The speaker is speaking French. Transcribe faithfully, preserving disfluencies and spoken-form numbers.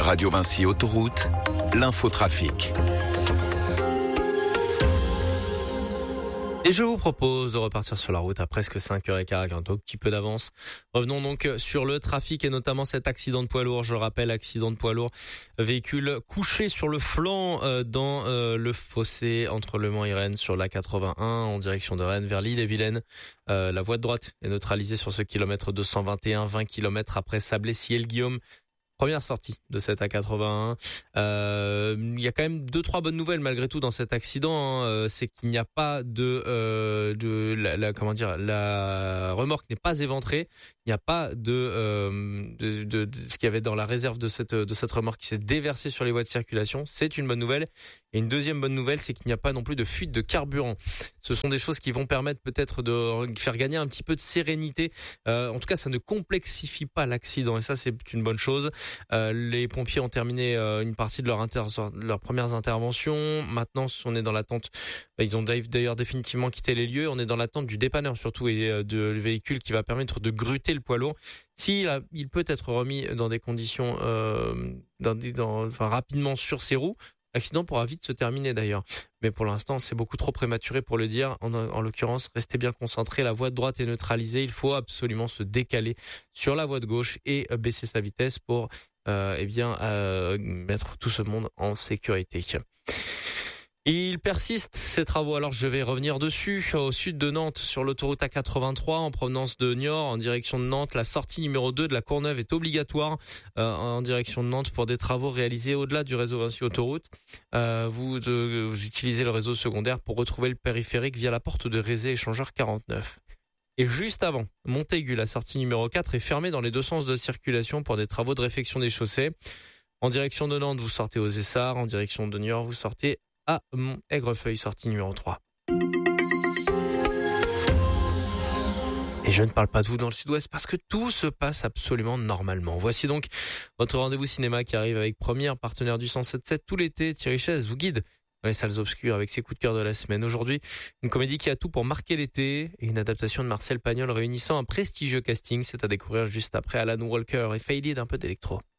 Radio Vinci Autoroute, l'infotrafic. Et je vous propose de repartir sur la route à presque cinq heures quinze avec un tout petit peu d'avance. Revenons donc sur le trafic et notamment cet accident de poids lourd. Je le rappelle, accident de poids lourd, véhicule couché sur le flanc euh, dans euh, le fossé entre Le Mans et Rennes sur l'A quatre-vingt-un en direction de Rennes vers l'Ille-et-Vilaine. Euh, la voie de droite est neutralisée sur ce kilomètre deux cent vingt et un, vingt kilomètres après Sablé-Ciel-Guillaume. Première sortie de cette A quatre-vingt-un. Euh, il y a quand même deux trois bonnes nouvelles malgré tout dans cet accident. Hein. C'est qu'il n'y a pas de euh, de la, la comment dire la remorque n'est pas éventrée. Il n'y a pas de, euh, de, de, de ce qu'il y avait dans la réserve de cette de cette remorque qui s'est déversée sur les voies de circulation. C'est une bonne nouvelle. Et une deuxième bonne nouvelle, c'est qu'il n'y a pas non plus de fuite de carburant. Ce sont des choses qui vont permettre peut-être de faire gagner un petit peu de sérénité. Euh, en tout cas, ça ne complexifie pas l'accident et ça, c'est une bonne chose. Euh, les pompiers ont terminé euh, une partie de, leur inter- de leurs premières interventions. Maintenant, on est dans l'attente. Bah, ils ont d'ailleurs définitivement quitté les lieux. On est dans l'attente du dépanneur surtout et euh, de le véhicule qui va permettre de gruter le poids lourd. S'il a, il peut être remis dans des conditions, euh, dans, dans, enfin rapidement sur ses roues. L'accident pourra vite se terminer d'ailleurs. Mais pour l'instant, c'est beaucoup trop prématuré pour le dire. En, en l'occurrence, restez bien concentrés. La voie de droite est neutralisée. Il faut absolument se décaler sur la voie de gauche et baisser sa vitesse pour euh, eh bien euh, mettre tout ce monde en sécurité. Il persiste ces travaux, alors je vais revenir dessus. Au sud de Nantes, sur l'autoroute A quatre-vingt-trois, en provenance de Niort, en direction de Nantes, la sortie numéro deux de la Courneuve est obligatoire euh, en direction de Nantes pour des travaux réalisés au-delà du réseau Vinci Autoroute. Euh, vous, de, vous utilisez le réseau secondaire pour retrouver le périphérique via la porte de Rézé, échangeur quarante-neuf. Et juste avant, Montaigu, la sortie numéro quatre est fermée dans les deux sens de circulation pour des travaux de réfection des chaussées. En direction de Nantes, vous sortez aux Essarts, en direction de Niort, vous sortez à Aigrefeuille, sortie numéro trois. Et je ne parle pas de vous dans le sud-ouest parce que tout se passe absolument normalement. Voici donc votre rendez-vous cinéma qui arrive avec Première, partenaire du cent sept sept tout l'été. Thierry Chaise vous guide dans les salles obscures avec ses coups de cœur de la semaine. Aujourd'hui, une comédie qui a tout pour marquer l'été et une adaptation de Marcel Pagnol réunissant un prestigieux casting. C'est à découvrir juste après Alan Walker et Faded, un peu d'électro.